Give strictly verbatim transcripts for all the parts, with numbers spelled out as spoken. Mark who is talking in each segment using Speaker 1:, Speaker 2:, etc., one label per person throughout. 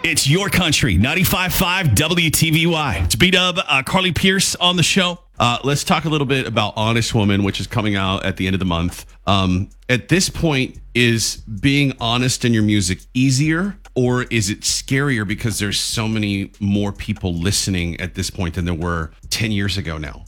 Speaker 1: It's Your Country, ninety-five point five W T V Y. It's B-Dub, uh, Carly Pierce on the show. Uh, let's talk a little bit about Honest Woman, which is coming out at the end of the month. Um, at this point, is being honest in your music easier, or is it scarier because there's so many more people listening at this point than there were ten years ago now?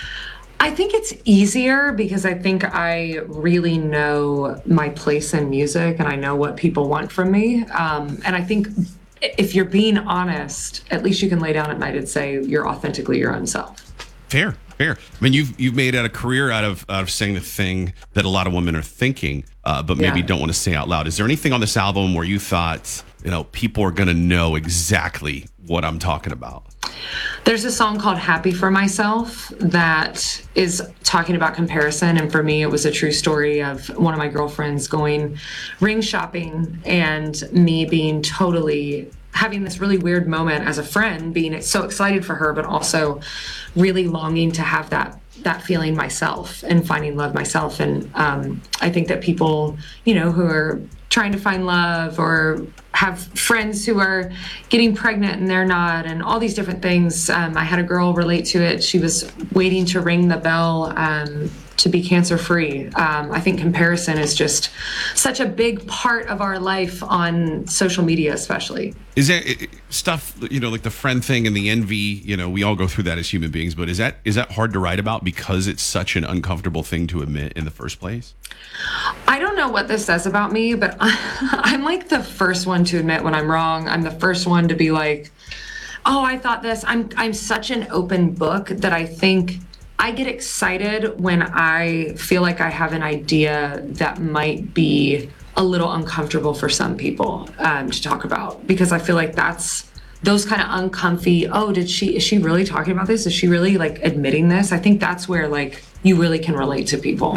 Speaker 2: I think it's easier because I think I really know my place in music and I know what people want from me. Um, and I think if you're being honest, at least you can lay down at night and say you're authentically your own self. Fair,
Speaker 1: fair. I mean, you've you've made a career out of out of saying the thing that a lot of women are thinking, uh, but maybe
Speaker 2: Yeah.
Speaker 1: don't want to say out loud. Is there anything on this album where you thought, you know, people are going to know exactly what I'm talking about?
Speaker 2: There's a song called Happy for Myself that is talking about comparison. And for me, it was a true story of one of my girlfriends going ring shopping and me being totally having this really weird moment as a friend, being so excited for her, but also really longing to have that that feeling myself and finding love myself. And um, I think that people, you know, who are trying to find love or have friends who are getting pregnant and they're not, and all these different things. Um, I had a girl relate to it. She was waiting to ring the bell um, to be cancer free. Um, I think comparison is just such a big part of our life on social media, especially.
Speaker 1: Is that it- stuff, you know, like the friend thing and the envy, you know, we all go through that as human beings, but is that is that hard to write about because it's such an uncomfortable thing to admit in the first place?
Speaker 2: I don't know what this says about me, but I'm like the first one to admit when I'm wrong. I'm the first one to be like, oh, I thought this. I'm I'm such an open book that I think I get excited when I feel like I have an idea that might be a little uncomfortable for some people um, to talk about, because I feel like that's those kind of uncomfy, oh, did she, is she really talking about this? Is she really like admitting this? I think that's where like you really can relate to people.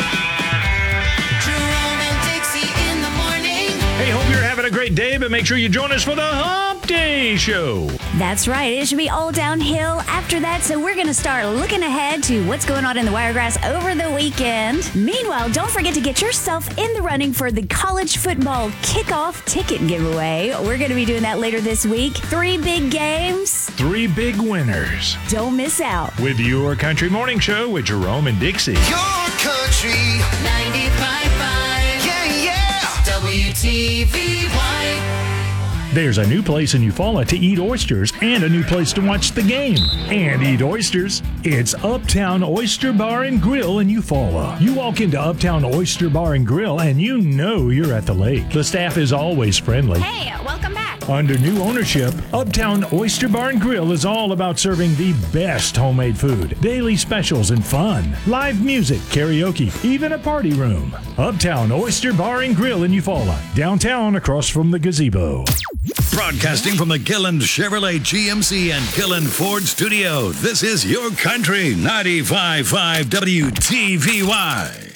Speaker 3: Hey, hope you're having a great day, but make sure you join us for the Hump Day Show.
Speaker 4: That's right. It should be all downhill after that, so we're going to start looking ahead to what's going on in the Wiregrass over the weekend. Meanwhile, don't forget to get yourself in the running for the college football kickoff ticket giveaway. We're going to be doing that later this week. Three big games.
Speaker 3: Three big winners.
Speaker 4: Don't miss out.
Speaker 3: With Your Country Morning Show with Jerome and Dixie.
Speaker 5: Your Country ninety-five point five. Yeah, yeah. W T V Y.
Speaker 3: There's a new place in Eufaula to eat oysters and a new place to watch the game and eat oysters. It's Uptown Oyster Bar and Grill in Eufaula. You walk into Uptown Oyster Bar and Grill and you know you're at the lake. The staff is always friendly.
Speaker 4: Hey, welcome back.
Speaker 3: Under new ownership, Uptown Oyster Bar and Grill is all about serving the best homemade food, daily specials, and fun. Live music, karaoke, even a party room. Uptown Oyster Bar and Grill in Eufaula, downtown across from the gazebo.
Speaker 6: Broadcasting from the Gilland Chevrolet G M C and Gilland Ford studio, this is Your Country ninety-five point five W T V Y.